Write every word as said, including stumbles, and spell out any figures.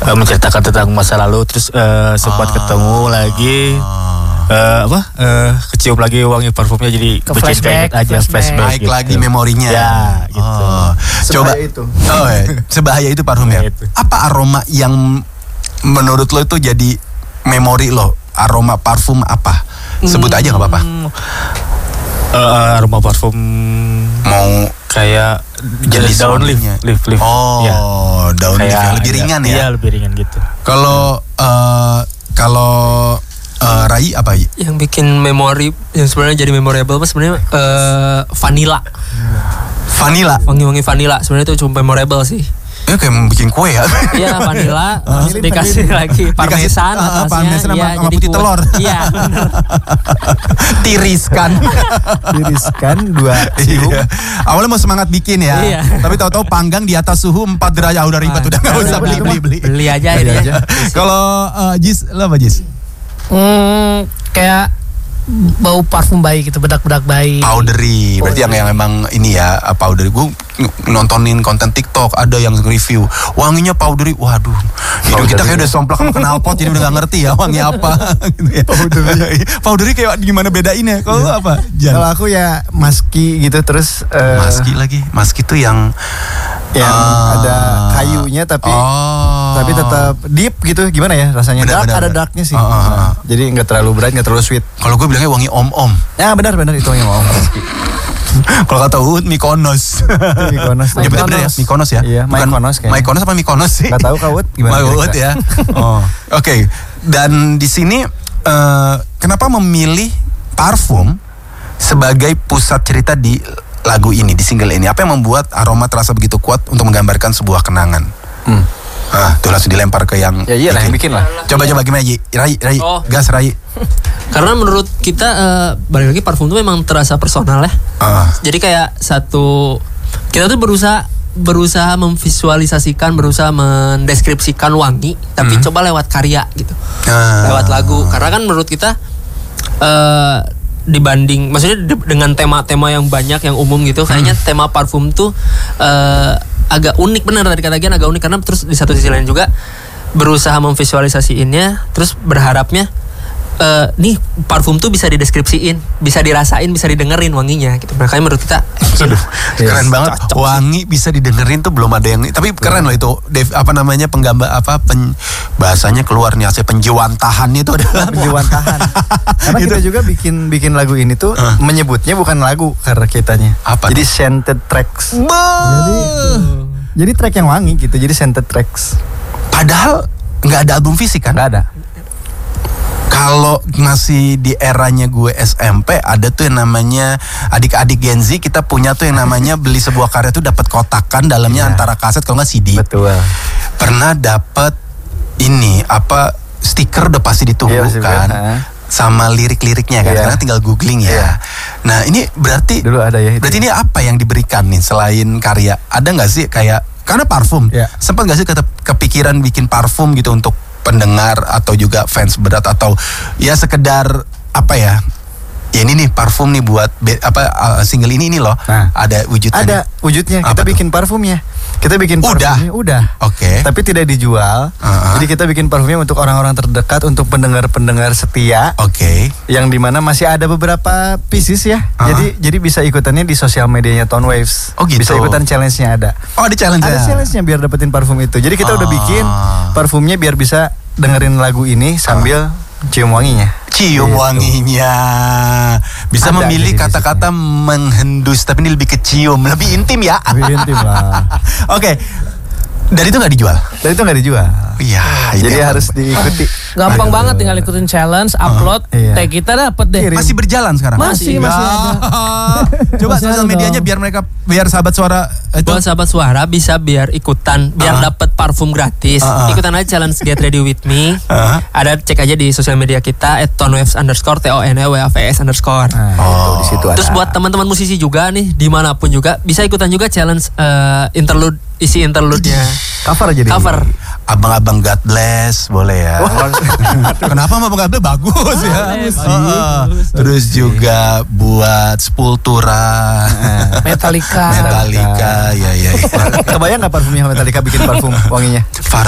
uh, menceritakan tentang masa lalu, terus uh, sempat Ah. ketemu lagi. Uh, apa uh, kecium lagi wangi parfumnya, jadi Ke bikin flashback, kayak aja flashback. flashback Naik gitu. lagi memorinya. Ya gitu. Oh. Coba Sebahaya itu. Oh, ya. Sebahaya itu parfumnya. Sebahaya itu. Apa aroma yang menurut lo itu jadi memori lo? Aroma parfum apa? Sebut aja nggak apa-apa. Uh, aroma parfum Mau kayak jenis daun leaf, wanginya. leaf, leaf. Oh, Ya. daun leaf Kayak yang lebih ada- ringan ya. Iya, lebih ringan gitu. Kalau eh, kalau eh, Rai apa? Yang bikin memori, yang sebenarnya jadi memorable apa sebenarnya eh, vanilla. Vanilla. Wangi-wangi vanilla sebenarnya itu cuma memorable sih. Ya kayak bikin kue ya. Iya, vanilla terus Vanilla, dikasih vanilla. lagi parmesan Dikasih, uh, atasnya. parmesan sama- Iya, sama jadi putih kue. telur. Iya, benar. Tiriskan. Tiriskan dua siung. Iya. Awalnya mau semangat bikin ya. Iya. Tapi tahu-tahu panggang di atas suhu empat derajat. Udah ribet, udah nggak usah beli beli beli. Beli aja Beli ini. aja. Kalau eh, Jis, lo apa Jis? Hmm, kayak bau parfum bayi gitu, bedak-bedak bayi. Powdery, berarti yang yang memang ini ya uh, powdery. Gue nontonin konten TikTok ada yang review wanginya powdery. Waduh, hidung kita kayak udah somplak sama knalpot jadi udah gak ngerti ya wangi apa. Gitu ya. Powdery, powdery kayak gimana bedainnya? Kalau lu apa? Jan? Kalau aku ya maski gitu, terus eh, Maski lagi, maski tuh yang yang Ah. ada kayunya tapi Oh. tapi tetap deep gitu, gimana ya rasanya? Benar, Dark, benar, ada benar. darknya sih. Ah, ah, ah. Jadi nggak terlalu bright, nggak terlalu sweet. Kalau gue bilangnya wangi om-om. Ya benar benar itu yang mau. Kalau kata Uut, Mykonos. Mykonos. Nyebutnya bener ya? Mykonos ya? Iya, Bukan Mykonos kayaknya. Mykonos apa Mykonos sih? Nggak tahu Kak Uut, gimana Gimana Uut kira-kira? ya? Oh, oke. Dan di sini eh, kenapa memilih parfum sebagai pusat cerita di lagu ini, di single ini? Apa yang membuat aroma terasa begitu kuat untuk menggambarkan sebuah kenangan? Hmm. Ah, tuh langsung dilempar ke yang Ya iya lah yang bikin lah. Coba-coba gimana Ji? Rai, Rai, Oh. gas Rai. Karena menurut kita eh, balik lagi parfum itu memang terasa personal ya. Ah. Jadi kayak satu, kita tuh berusaha berusaha memvisualisasikan, berusaha mendeskripsikan wangi, tapi Hmm. coba lewat karya gitu, Ah. lewat lagu. Karena kan menurut kita eh dibanding, maksudnya de- dengan tema-tema yang banyak yang umum gitu, kayaknya tema parfum tuh eh, agak unik, benar tadi kata Gian, agak unik karena terus di satu sisi lain juga berusaha memvisualisasiinnya, terus berharapnya eh, nih parfum tuh bisa dideskripsiin, bisa dirasain, bisa didengerin wanginya gitu. Makanya menurut kita Aduh, keren Yes. banget. Cocok. Wangi bisa didengerin tuh belum ada yang, tapi keren loh itu. Dev, apa namanya penggambar apa pen, bahasanya keluar nih hasil penjewantahannya itu adalah Penjewantahan. Karena kita juga bikin bikin lagu ini tuh Uh. menyebutnya bukan lagu karena kitanya. Apa Jadi tuh? scented tracks. Jadi, Jadi track yang wangi gitu. Jadi scented tracks. padahal nggak ada album fisik kan? Nggak ada. Kalau masih di eranya gue S M P ada tuh yang namanya adik-adik Gen Z, kita punya tuh yang namanya beli sebuah karya tuh dapat kotakan dalamnya Iya. antara kaset kalau nggak C D. Betul. Pernah dapat ini apa stiker udah pasti ditunggu Iya, pasti kan. bener. Sama lirik-liriknya kan, Iya. karena tinggal googling ya. Iya. Nah ini berarti Dulu ada ya itu. berarti ini apa yang diberikan nih selain karya? Ada nggak sih kayak karena parfum? Iya. Sempat nggak sih kete- kepikiran bikin parfum gitu untuk pendengar atau juga fans berat atau ya sekedar apa ya? Ya ini nih parfum nih buat be- apa uh, single ini ini loh. Nah. Ada wujudnya. Ada nih. wujudnya. Apa Kita tuh? bikin parfumnya. Kita bikin Udah? parfumnya. Udah. Oke. Tapi tidak dijual. Uh-huh. Jadi kita bikin parfumnya untuk orang-orang terdekat, untuk pendengar-pendengar setia. Oke. Yang dimana masih ada beberapa pieces ya. Ah. Jadi jadi bisa ikutannya di sosial medianya Tone Waves. Oh, gitu. Bisa ikutan challenge-nya ada. Oh ada challenge Ada challenge-nya biar dapetin parfum itu. Jadi kita udah Ah. bikin parfumnya biar bisa dengerin lagu ini sambil cium wanginya. Cium Gitu. wanginya. Bisa Ada memilih di kata-kata menghendus, tapi ini lebih ke cium, lebih intim ya. Lebih intim lah. Oke. Dan itu nggak dijual. Dan itu nggak dijual. Iya. itu Jadi yang- harus diikuti. Gampang Aduh. banget tinggal ikutin challenge, upload, iya. tag kita dapet deh. Kirim. masih berjalan sekarang. Masih, masih ada. Coba Masih sosial ada medianya dong. biar mereka biar sahabat suara itu. buat sahabat suara bisa biar ikutan, biar Ah. dapat parfum gratis. Ah, ah. Ikutan aja challenge Get Ready With Me. Ah. Ada, cek aja di sosial media kita at tonwaves underscore t o n e w a v s underscore. Nah, itu di situ ada. Terus buat teman-teman musisi juga nih, dimanapun juga bisa ikutan juga challenge eh, interlude, isi interlude-nya. cover aja deh. Cover. Abang-abang God bless boleh ya. Kenapa abang God bless bagus ya. Bagus sih. Heeh. Terus juga buat Sepultura, Metallica. Metallica, ya ya. ya. Kebayang nggak parfumnya Metallica bikin parfum wanginya?